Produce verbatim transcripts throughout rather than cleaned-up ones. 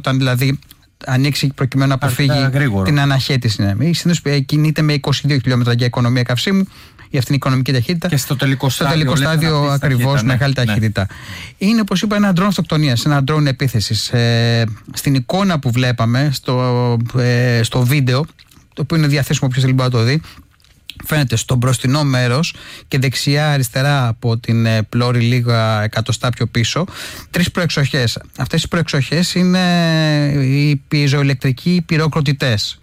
όταν δηλαδή ανοίξει προκειμένου να αποφύγει την αναχέτηση. Ναι. Συνήθως κινείται με είκοσι δύο χιλιόμετρα για οικονομία καυσίμου, για αυτήν την οικονομική ταχύτητα. Και στο τελικό στάδιο, στο τελικό στάδιο ακριβώς ναι, μεγάλη ταχύτητα. Ναι. Είναι, όπως είπα, ένα ντρόουν αυτοκτονίας, ένα ντρόουν επίθεσης. Ε, στην εικόνα που βλέπαμε, στο, ε, στο βίντεο, το οποίο είναι διαθέσιμο, όποιος θέλει να το δει, φαίνεται στο μπροστινό μέρος και δεξιά-αριστερά από την ε, πλώρη λίγα εκατοστά πιο πίσω τρεις προεξοχές. Αυτές οι προεξοχές είναι οι πιεζοηλεκτρικοί πυροκροτητές.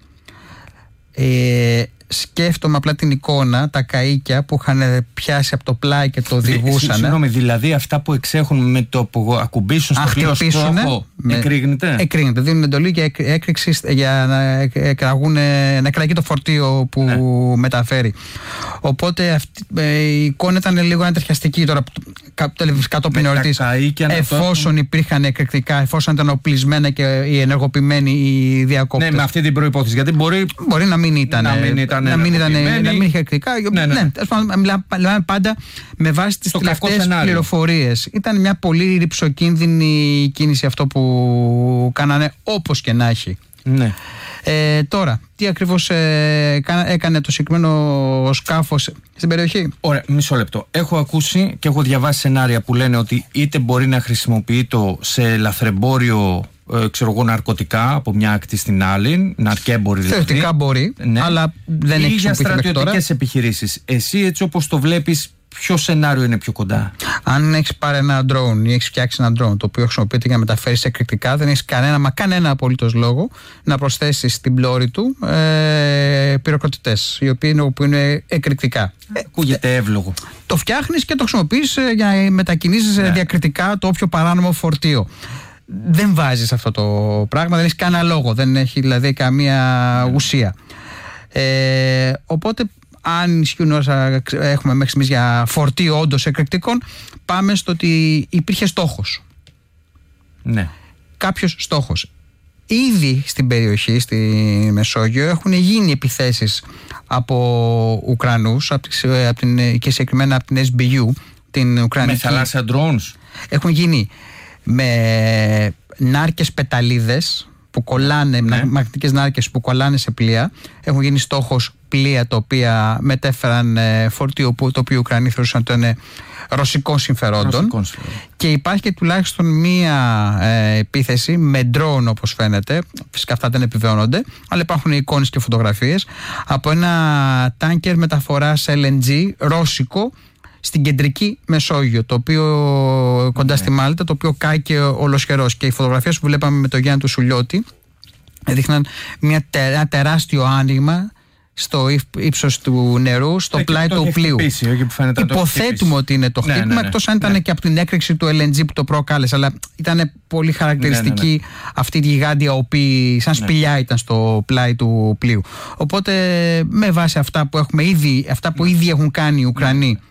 Ε, σκέφτομαι απλά την εικόνα, τα καΐκια που είχαν πιάσει από το πλάι και το οδηγούσαν. Συγγνώμη, δηλαδή αυτά που εξέχουν με το που ακουμπήσουν στο πλοίο στόχο, εκρήγνεται. Εκρήγνεται, δίνουν εντολή για έκρηξη, για να, εκραγούν, να εκραγεί το φορτίο που ναι. μεταφέρει. Οπότε αυτή, η εικόνα ήταν λίγο ανατριχιαστική τώρα, κατόπιν εορτής, εφόσον υπήρχαν εκρηκτικά, εφόσον ήταν οπλισμένα και οι ενεργοποιημένοι οι διακόπτες. Ναι, με αυτή την προϋπόθεση. Γιατί μπορεί, μπορεί να μην ήταν. Να μην ήταν να μην, ήταν, να μην είχε εκρηκτικά. Ναι, ναι. ναι, μιλάμε πάντα με βάση τις τελευταίες πληροφορίες. Ήταν μια πολύ ρυψοκίνδυνη κίνηση αυτό που κάνανε, όπως και να έχει. Ναι. Ε, τώρα, τι ακριβώς ε, έκανε το συγκεκριμένο σκάφος στην περιοχή? Ωραία, μισό λεπτό. Έχω ακούσει και έχω διαβάσει σενάρια που λένε ότι είτε μπορεί να χρησιμοποιείται σε λαθρεμπόριο, ε, ξέρω εγώ, ναρκωτικά από μια ακτή στην άλλη, ναρκέμποροι δηλαδή. Θεωρητικά μπορεί, ναι. αλλά δεν έχει χρησιμοποιηθεί μέχρι τώρα. Ή για στρατιωτικές επιχειρήσεις. Εσύ, έτσι όπως το βλέπεις, ποιο σενάριο είναι πιο κοντά? Αν έχεις πάρει ένα drone ή έχεις φτιάξει ένα drone το οποίο χρησιμοποιείται για να μεταφέρεις εκρηκτικά, δεν έχεις κανένα, μα κανένα απολύτως λόγο να προσθέσεις στην πλώρη του ε, πυροκροτητές, οι οποίοι είναι, που είναι εκρηκτικά. Ακούγεται εύλογο. Το φτιάχνεις και το χρησιμοποιείς ε, για να μετακινήσεις ναι. διακριτικά το όποιο παράνομο φορτίο. Δεν βάζεις αυτό το πράγμα, δεν έχεις κανένα λόγο, δεν έχει δηλαδή καμία ναι. ουσία. Ε, οπότε αν ισχύουν όσα έχουμε μέχρι στιγμής για φορτίο όντως εκρηκτικών, πάμε στο ότι υπήρχε στόχος. Ναι. Κάποιος στόχος. Ήδη στην περιοχή, στη Μεσόγειο, έχουν γίνει επιθέσεις από Ουκρανούς από την, και συγκεκριμένα από την ες μπι γιου, την Ουκρανική. Με θαλάσσια drones. Έχουν γίνει με νάρκες πεταλίδες που κολλάνε, ναι. μαγνητικές νάρκες που κολλάνε σε πλοία. Έχουν γίνει στόχος πλοία τα οποία μετέφεραν ε, φορτίο που, το οποίο οι Ουκρανοί θεωρούσαν ότι είναι ρωσικών συμφερόντων. Και υπάρχει και τουλάχιστον μία ε, επίθεση με ντρόουν, όπως φαίνεται. Φυσικά αυτά δεν επιβεβαιώνονται, αλλά υπάρχουν εικόνες και φωτογραφίες από ένα τάνκερ μεταφοράς ελ εν τζι ρώσικο στην κεντρική Μεσόγειο, το οποίο κοντά ναι. στη Μάλτα, το οποίο κάηκε ολοσχερός. Και οι φωτογραφίες που βλέπαμε με τον Γιάννη του Σουλιώτη έδειχναν μια τε, ένα τεράστιο άνοιγμα στο ύψος του νερού, στο ε, πλάι του πλοίου. Υποθέτουμε ότι είναι το χτύπημα, ναι, ναι, ναι. εκτός αν ήταν ναι. και από την έκρηξη του ελ εν τζι που το προκάλεσε. Αλλά ήταν πολύ χαρακτηριστική ναι, ναι, ναι. αυτή τη γιγάντια οπή, σαν σπηλιά ναι. ήταν στο πλάι του πλοίου. Οπότε με βάση αυτά που έχουμε ήδη, αυτά που ήδη έχουν κάνει οι Ουκρανοί ναι.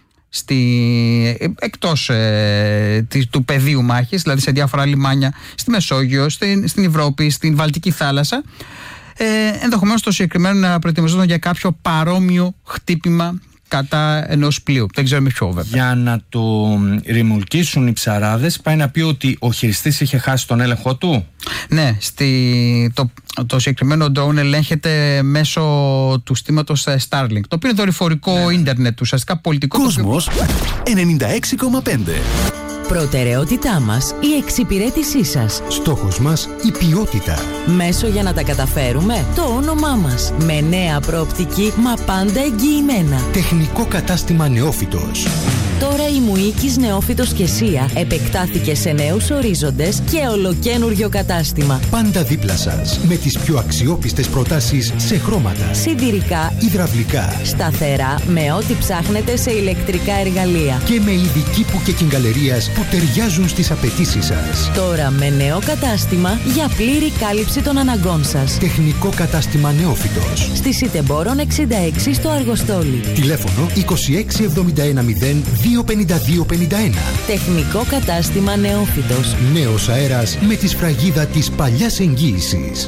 Στη, εκτός ε, της, του πεδίου μάχης, δηλαδή σε διάφορα λιμάνια στη Μεσόγειο, στην, στην Ευρώπη, στην Βαλτική θάλασσα, ε, ενδεχομένως το συγκεκριμένο να προετοιμαζόταν για κάποιο παρόμοιο χτύπημα κατά ενός πλοίου. Δεν ξέρουμε ποιο βέβαια. Για να το ρημουλκίσουν οι ψαράδες, πάει να πει ότι ο χειριστής είχε χάσει τον έλεγχό του. Ναι, στη, το, το συγκεκριμένο drone ελέγχεται μέσω του στήματος Starlink, το οποίο είναι δορυφορικό ναι. ίντερνετ, ουσιαστικά πολιτικό. Κόσμος ενενήντα έξι κόμμα πέντε. Προτεραιότητά μας η εξυπηρέτησή σας. Στόχος μας η ποιότητα. Μέσο για να τα καταφέρουμε το όνομά μας. Με νέα προοπτική, μα πάντα εγγυημένα. Τεχνικό κατάστημα Νεόφυτος. Τώρα η Μουίκης Νεόφυτος και Σία επεκτάθηκε σε νέους ορίζοντες και ολοκένουργιο κατάστημα. Πάντα δίπλα σας, με τις πιο αξιόπιστες προτάσεις σε χρώματα, σιδηρικά, υδραυλικά, σταθερά, με ό,τι ψάχνετε σε ηλεκτρικά εργαλεία. Και με ειδική που και κιγκαλερίας που ταιριάζουν στις απαιτήσεις σας. Τώρα με νέο κατάστημα για πλήρη κάλυψη των αναγκών σας. Τεχνικό κατάστημα Νεόφυτος. Στη Σιτεμπόρων εξήντα έξι στο Αργοστόλι. Τηλέφωνο είκοσι έξι εβδομήντα ένα μηδέν δύο πενήντα δύο πενήντα ένα. Τεχνικό κατάστημα Νεόφυτος. Νέος αέρας με τη σφραγίδα της παλιάς εγγύησης.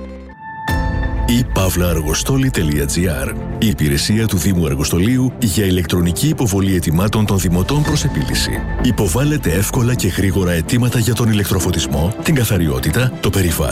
η παύλα αργοστόλη τελεία τζι άρ. Η υπηρεσία του Δήμου Αργοστολίου για ηλεκτρονική υποβολή αιτημάτων των δημοτών προς επίλυση. Υποβάλλετε εύκολα και γρήγορα αιτήματα για τον ηλεκτροφωτισμό, την καθαριότητα, το περιβάλλον